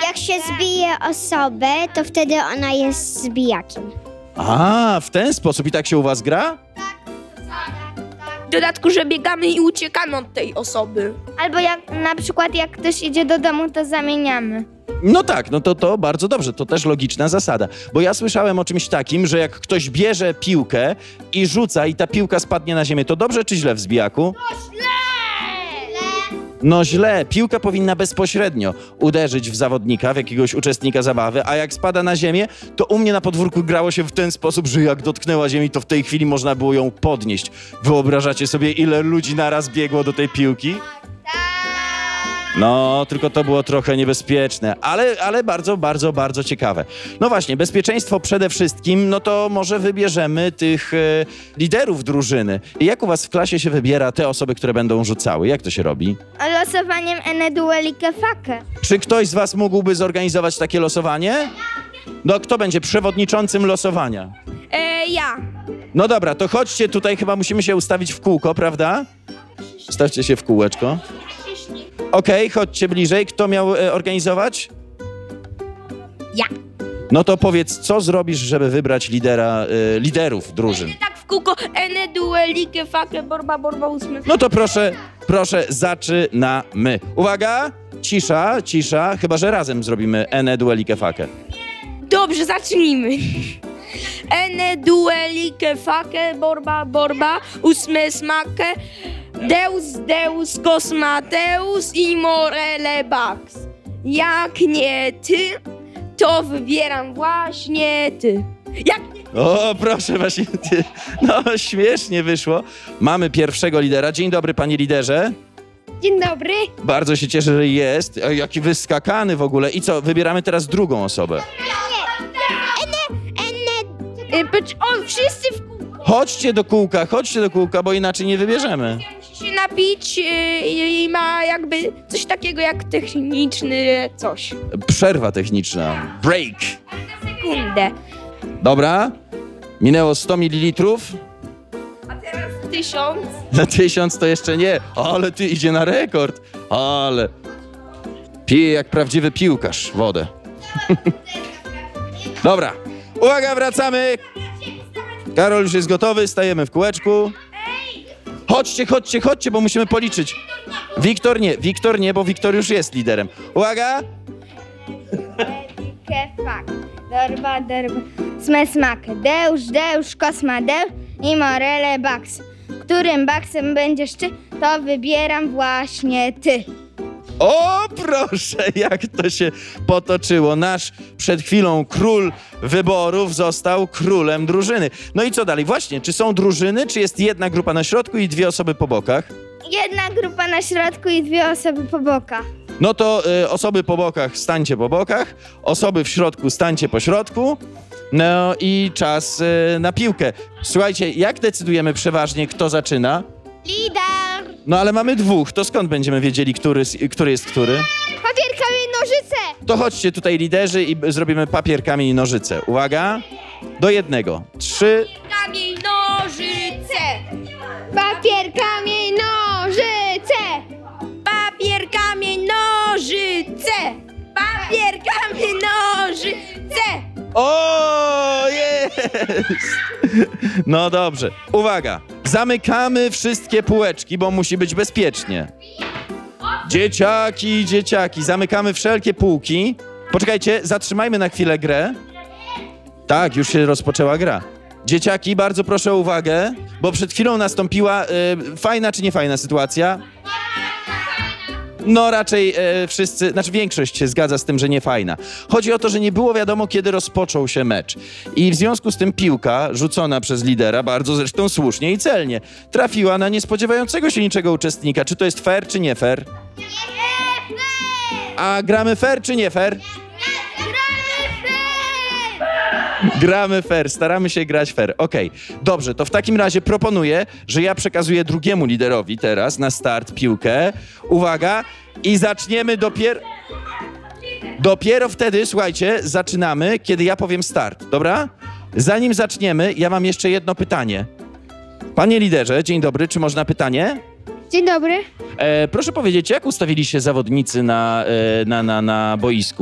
Jak się zbije osobę, to wtedy ona jest zbijakiem. A, w ten sposób i tak się u was gra? W dodatku, że biegamy i uciekamy od tej osoby. Albo na przykład jak ktoś idzie do domu, to zamieniamy. No tak, no to bardzo dobrze, to też logiczna zasada. Bo ja słyszałem o czymś takim, że jak ktoś bierze piłkę i rzuca i ta piłka spadnie na ziemię, to dobrze czy źle w zbijaku? No źle, piłka powinna bezpośrednio uderzyć w zawodnika, w jakiegoś uczestnika zabawy, a jak spada na ziemię, to u mnie na podwórku grało się w ten sposób, że jak dotknęła ziemi, to w tej chwili można było ją podnieść. Wyobrażacie sobie, ile ludzi naraz biegło do tej piłki? No, tylko to było trochę niebezpieczne, ale bardzo, bardzo, bardzo ciekawe. No właśnie, bezpieczeństwo przede wszystkim, no to może wybierzemy tych liderów drużyny. I jak u was w klasie się wybiera te osoby, które będą rzucały? Jak to się robi? Losowaniem eneduelike fake. Czy ktoś z was mógłby zorganizować takie losowanie? No, kto będzie przewodniczącym losowania? Ja. No dobra, to chodźcie tutaj, chyba musimy się ustawić w kółko, prawda? Stawcie się w kółeczko. Okej, chodźcie bliżej. Kto miał organizować? Ja. No to powiedz, co zrobisz, żeby wybrać liderów drużyn? Tak w kółko. Ene, duelike, fake, borba, borba, ósmy. No to proszę, zaczynamy. Uwaga, cisza, cisza, chyba że razem zrobimy ene, duelike, fake. Dobrze, zacznijmy. Ene, duelike, fake, borba, borba, ósme, smake, deus, deus, kosmateus i morele bax. Jak nie ty, to wybieram właśnie ty. Jak nie... O, proszę, właśnie, no śmiesznie wyszło. Mamy pierwszego lidera. Dzień dobry, panie liderze. Dzień dobry. Bardzo się cieszę, że jest. Jaki wyskakany w ogóle. I co, wybieramy teraz drugą osobę. O, wszyscy w kółko. Chodźcie do kółka, bo inaczej nie wybierzemy. Musi się napić i ma jakby coś takiego jak techniczny coś. Przerwa techniczna. Break. Sekundę. Dobra. Minęło 100 ml. A teraz 1000. Na 1000 to jeszcze nie. Ale ty idzie na rekord. Ale pije jak prawdziwy piłkarz wodę. Dobra. Uwaga, wracamy. Karol już jest gotowy, stajemy w kółeczku. Chodźcie, bo musimy policzyć. Wiktor nie, bo Wiktor już jest liderem. Uwaga. Fak. Dorba, dorba. Sme, smake. Deusz, deusz, kosmadeusz i morele bax. Którym baksem będziesz ty, to wybieram właśnie ty. O, proszę, jak to się potoczyło. Nasz przed chwilą król wyborów został królem drużyny. No i co dalej? Właśnie, czy są drużyny, czy jest jedna grupa na środku i dwie osoby po bokach? Jedna grupa na środku i dwie osoby po bokach. No to osoby po bokach stańcie po bokach, osoby w środku stańcie po środku. No i czas na piłkę. Słuchajcie, jak decydujemy przeważnie, kto zaczyna? Lider! No ale mamy dwóch, to skąd będziemy wiedzieli, który jest który? Papier, kamień, nożyce! To chodźcie tutaj liderzy i zrobimy papier, kamień i nożyce. Uwaga, do jednego. 3. Kamień, nożyce! Papier, kamień, nożyce! Papier, kamień, nożyce! Papier, kamień, nożyce! O, jest! No dobrze, uwaga. Zamykamy wszystkie półeczki, bo musi być bezpiecznie. Dzieciaki, zamykamy wszelkie półki. Poczekajcie, zatrzymajmy na chwilę grę. Tak, już się rozpoczęła gra. Dzieciaki, bardzo proszę o uwagę, bo przed chwilą nastąpiła fajna czy niefajna sytuacja? No raczej wszyscy, znaczy większość się zgadza z tym, że nie fajna. Chodzi o to, że nie było wiadomo, kiedy rozpoczął się mecz. I w związku z tym piłka, rzucona przez lidera, bardzo zresztą słusznie i celnie, trafiła na niespodziewającego się niczego uczestnika. Czy to jest fair, czy nie fair? A gramy fair, czy nie fair? Gramy fair, staramy się grać fair. Okej, dobrze, to w takim razie proponuję, że ja przekazuję drugiemu liderowi teraz na start piłkę. Uwaga, i zaczniemy dopiero wtedy, słuchajcie, zaczynamy, kiedy ja powiem start, dobra? Zanim zaczniemy, ja mam jeszcze jedno pytanie. Panie liderze, dzień dobry, czy można pytanie? Dzień dobry. Proszę powiedzieć, jak ustawili się zawodnicy na boisku?